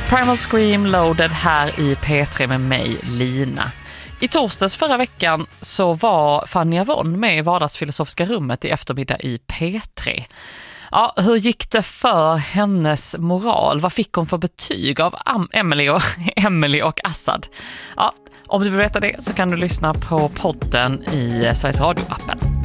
Primal Scream Loaded här i P3 med mig, Lina. I torsdags förra veckan så var Fanny Avon med i vardagsfilosofiska rummet i eftermiddag i P3. Ja, hur gick det för hennes moral? Vad fick hon för betyg av Emily och Assad? Ja, om du vill veta det så kan du lyssna på podden i Sveriges Radio-appen.